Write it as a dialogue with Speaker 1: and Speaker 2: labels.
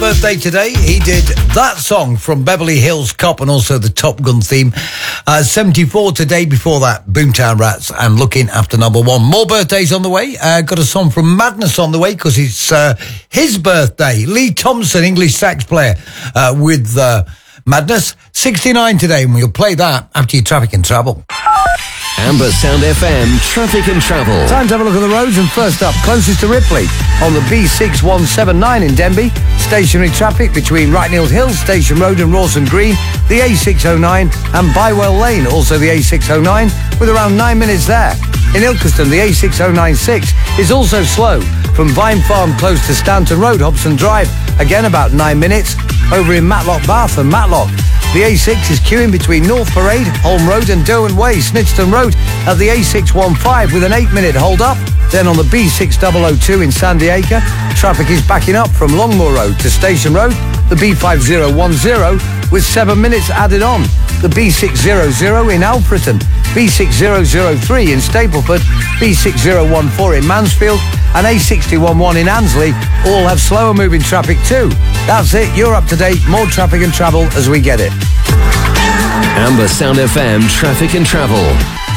Speaker 1: birthday today. He did that song from Beverly Hills Cop and also the Top Gun theme. 74 today, before that, Boomtown Rats and Looking After Number One. More birthdays on the way. Got a song from Madness on the way because it's his birthday. Lee Thompson, English sax player with Madness. 69 today, and we'll play that after your Traffic and Travel.
Speaker 2: Amber Sound FM Traffic and Travel.
Speaker 1: Time to have a look at the roads, and first up, closest to Ripley on the B6179 in Denbigh. Stationary traffic between Wright-Nield Hill, Station Road and Rawson Green, the A609 and Bywell Lane, also the A609, with around 9 minutes there. In Ilkeston, the A6096 is also slow from Vine Farm close to Stanton Road, Hobson Drive, again about 9 minutes. Over in Matlock Bath and Matlock, the A6 is queuing between North Parade, Holme Road and Derwent Way, Snitchton Road at the A615 with an 8-minute hold-up. Then on the B6002 in Sandy Acre, traffic is backing up from Longmoor Road to Station Road, the B5010 with 7 minutes added on. The B600 in Alfreton, B6003 in Stapleford, B6014 in Mansfield and A611 in Annesley all have slower moving traffic too. That's it, you're up to date. More Traffic and Travel as we get it.
Speaker 2: Amber Sound FM Traffic and Travel.